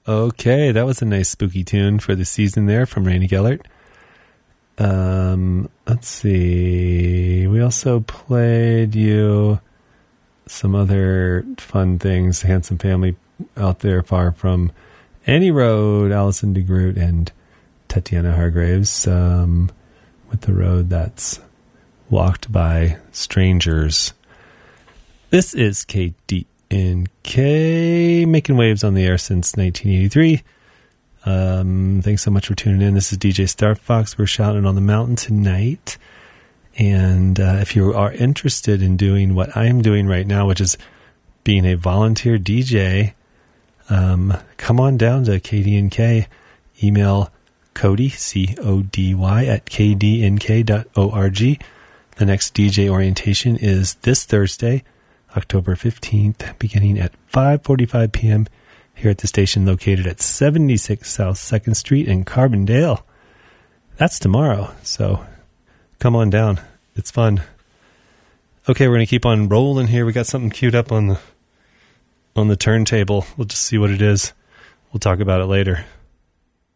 Okay, that was a nice spooky tune for the season there from Randy Gellert. Let's see. We also played you some other fun things. Handsome Family Out There Far From Any Road, Alison DeGroot and Tatiana Hargraves with The Road That's Walked by Strangers. This is KDNK, making waves on the air since 1983. Thanks so much for tuning in. This is DJ Star Fox. We're shouting on the mountain tonight. And if you are interested in doing what I'm doing right now, which is being a volunteer DJ, come on down to KDNK. Email Cody, CODY, at kdnk.org. The next DJ orientation is this Thursday, October 15th, beginning at 5:45 p.m. here at the station located at 76 South 2nd Street in Carbondale. That's tomorrow, so come on down. It's fun. Okay, we're going to keep on rolling here. We got something queued up on the turntable. We'll just see what it is. We'll talk about it later.